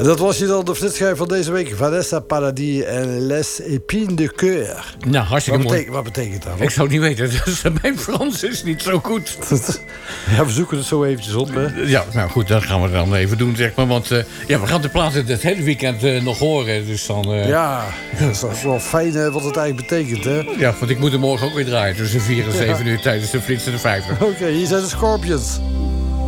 En dat was je dan, de flitsschijf van deze week. Vanessa Paradis en Les Épines de Coeur. Nou, hartstikke mooi. Wat betekent dat? Ik zou het niet weten. Dus mijn Frans is niet zo goed. Ja, we zoeken het zo eventjes op, hè? Ja, nou goed, dat gaan we dan even doen, zeg maar. Want we gaan de platen het hele weekend nog horen. Dus dan... Ja, dat is toch wel fijn wat het eigenlijk betekent, hè? Ja, want ik moet er morgen ook weer draaien. Tussen 4 en 7 uur tijdens de Flits en de 50. Oké, hier zijn de Scorpions.